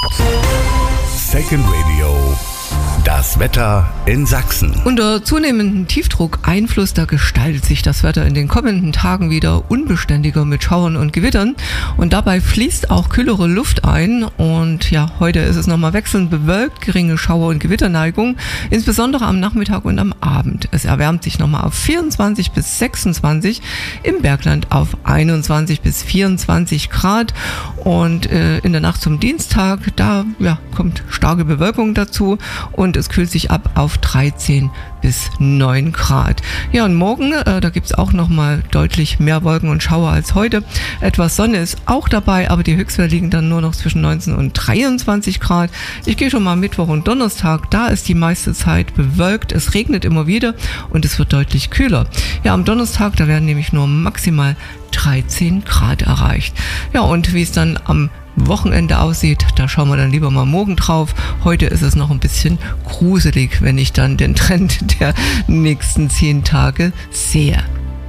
Second Radio. Das Wetter in Sachsen. Unter zunehmendem Tiefdruckeinfluss, da gestaltet sich das Wetter in den kommenden Tagen wieder unbeständiger mit Schauern und Gewittern. Und dabei fließt auch kühlere Luft ein. Und ja, heute ist es nochmal wechselnd bewölkt, geringe Schauer- und Gewitterneigung, insbesondere am Nachmittag und am Abend. Es erwärmt sich nochmal auf 24 bis 26, im Bergland auf 21 bis 24 Grad. Und in der Nacht zum Dienstag, da kommt starke Bewölkung dazu. Und es kühlt sich ab auf 13 bis 9 Grad. Ja, und morgen, da gibt es auch nochmal deutlich mehr Wolken und Schauer als heute. Etwas Sonne ist auch dabei, aber die Höchstwerte liegen dann nur noch zwischen 19 und 23 Grad. Ich gehe schon mal Mittwoch und Donnerstag, da ist die meiste Zeit bewölkt. Es regnet immer wieder und es wird deutlich kühler. Ja, am Donnerstag, da werden nämlich nur maximal 13 Grad erreicht. Ja, und wie es dann am Wochenende aussieht, da schauen wir dann lieber mal morgen drauf. Heute ist es noch ein bisschen gruselig, wenn ich dann den Trend der nächsten 10 Tage sehe.